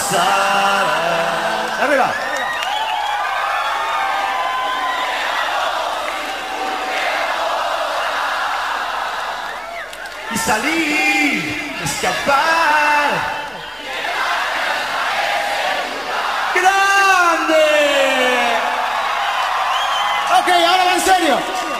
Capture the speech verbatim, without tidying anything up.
pasará. Arriba. Y salir, escapar. ¡Grande! Ok, ahora va en serio.